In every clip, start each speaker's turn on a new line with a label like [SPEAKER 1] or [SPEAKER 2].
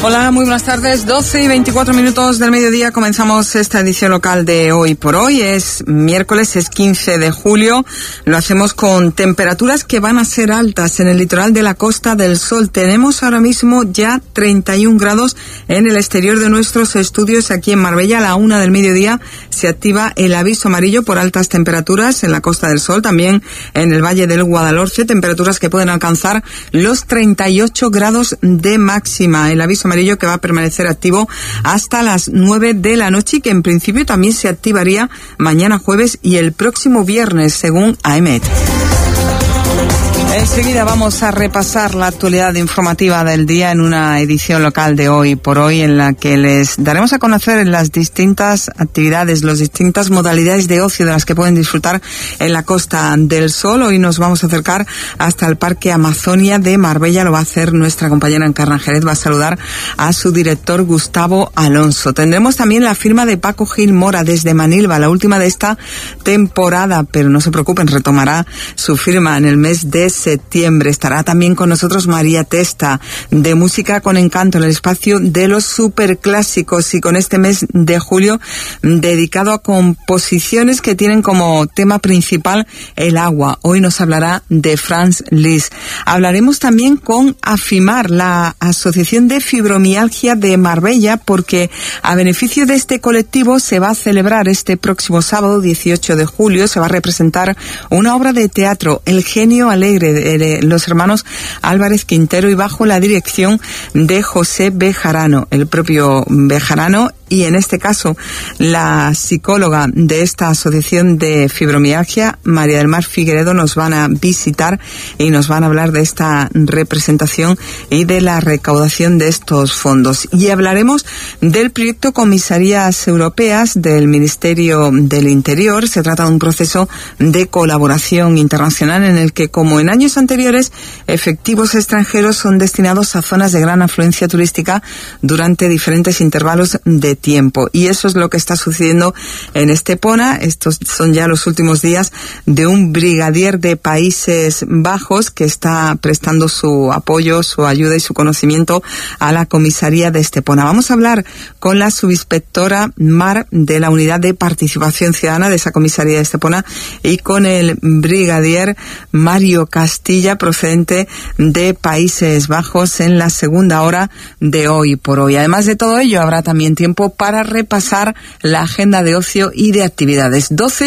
[SPEAKER 1] Hola, muy buenas tardes. 12:24 del mediodía. Comenzamos esta edición local de Hoy por Hoy. Es miércoles, es 15 de julio. Lo hacemos con temperaturas que van a ser altas en el litoral de la Costa del Sol. Tenemos ahora mismo ya 31 grados en el exterior de nuestros estudios aquí en Marbella. A la 1 del mediodía se activa el aviso amarillo por altas temperaturas en la Costa del Sol, también en el Valle del Guadalhorce, temperaturas que pueden alcanzar los 38 grados de máxima. El aviso amarillo que va a permanecer activo hasta las 9 de la noche y que en principio también se activaría mañana jueves y el próximo viernes, según AEMET. Enseguida vamos a repasar la actualidad informativa del día en una edición local de Hoy por Hoy, en la que les daremos a conocer las distintas actividades, las distintas modalidades de ocio de las que pueden disfrutar en la Costa del Sol. Hoy nos vamos a acercar hasta el Parque Amazonia de Marbella. Lo va a hacer nuestra compañera Encarna Jerez. Va a saludar a su director Gustavo Alonso. Tendremos también la firma de Paco Gil Mora desde Manilva, la última de esta temporada, pero no se preocupen, retomará su firma en el mes de septiembre. Estará también con nosotros María Testa, de Música con Encanto, en el espacio de los superclásicos, y con este mes de julio dedicado a composiciones que tienen como tema principal el agua. Hoy nos hablará de Franz Liszt. Hablaremos también con AFIMAR, la Asociación de Fibromialgia de Marbella, porque a beneficio de este colectivo se va a celebrar este próximo sábado 18 de julio, se va a representar una obra de teatro, El genio alegre, de los hermanos Álvarez Quintero, y bajo la dirección de José Bejarano, el propio Bejarano, y en este caso la psicóloga de esta asociación de fibromialgia, María del Mar Figueredo, nos van a visitar y nos van a hablar de esta representación y de la recaudación de estos fondos. Y hablaremos del proyecto Comisarías Europeas del Ministerio del Interior. Se trata de un proceso de colaboración internacional en el que, como en años anteriores, efectivos extranjeros son destinados a zonas de gran afluencia turística durante diferentes intervalos de tiempo. Y eso es lo que está sucediendo en Estepona. Estos son ya los últimos días de un brigadier de Países Bajos que está prestando su apoyo, su ayuda y su conocimiento a la comisaría de Estepona. Vamos a hablar con la subinspectora Mar de la Unidad de Participación Ciudadana de esa comisaría de Estepona y con el brigadier Mario Castilla, procedente de Países Bajos, en la segunda hora de Hoy por Hoy. Además de todo ello, habrá también tiempo para repasar la agenda de ocio y de actividades.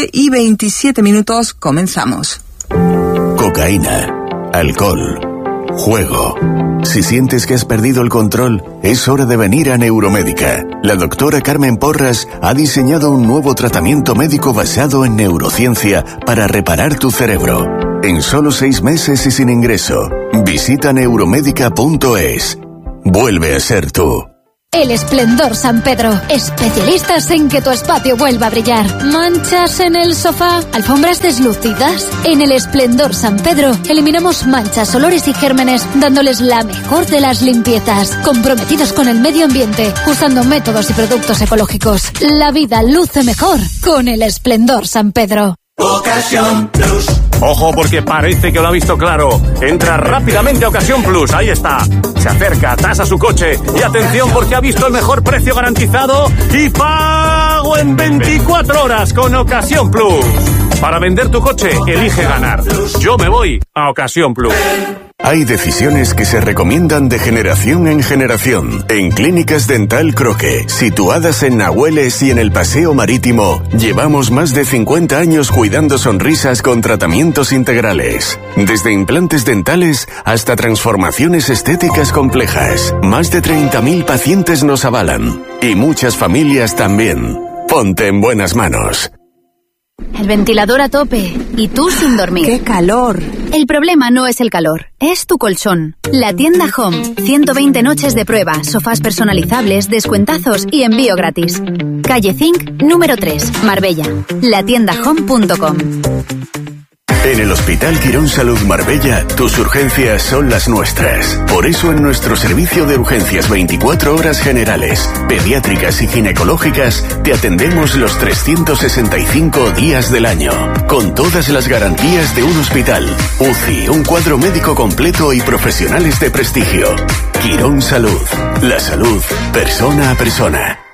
[SPEAKER 1] 12:27, comenzamos.
[SPEAKER 2] Cocaína, alcohol, juego. Si sientes que has perdido el control, es hora de venir a Neuromédica. La doctora Carmen Porras ha diseñado un nuevo tratamiento médico basado en neurociencia para reparar tu cerebro. En solo 6 meses y sin ingreso. Visita neuromédica.es. Vuelve a ser tú.
[SPEAKER 3] El Esplendor San Pedro, especialistas en que tu espacio vuelva a brillar. ¿Manchas en el sofá? ¿Alfombras deslucidas? En el Esplendor San Pedro eliminamos manchas, olores y gérmenes, dándoles la mejor de las limpiezas. Comprometidos con el medio ambiente, usando métodos y productos ecológicos. La vida luce mejor con el Esplendor San Pedro.
[SPEAKER 4] Ocasión Plus.
[SPEAKER 5] Ojo, porque parece que lo ha visto claro. Entra rápidamente a Ocasión Plus, ahí está. Se acerca, tasa su coche y atención, porque ha visto el mejor precio garantizado y pago en 24 horas con Ocasión Plus. Para vender tu coche, elige ganar. Yo me voy a Ocasión Plus.
[SPEAKER 2] Hay decisiones que se recomiendan de generación en generación. En Clínicas Dental Croque, situadas en Nahueles y en el Paseo Marítimo, llevamos más de 50 años cuidando sonrisas con tratamientos integrales. Desde implantes dentales hasta transformaciones estéticas complejas. Más de 30.000 pacientes nos avalan. Y muchas familias también. Ponte en buenas manos.
[SPEAKER 3] El ventilador a tope y tú sin dormir.
[SPEAKER 6] ¡Qué calor!
[SPEAKER 3] El problema no es el calor, es tu colchón. La tienda Home, 120 noches de prueba, sofás personalizables, descuentazos y envío gratis. Calle Zinc, número 3, Marbella. Latiendahome.com.
[SPEAKER 2] En el Hospital Quirón Salud Marbella, tus urgencias son las nuestras. Por eso en nuestro servicio de urgencias 24 horas generales, pediátricas y ginecológicas, te atendemos los 365 días del año, con todas las garantías de un hospital, UCI, un cuadro médico completo y profesionales de prestigio. Quirón Salud, la salud persona a persona.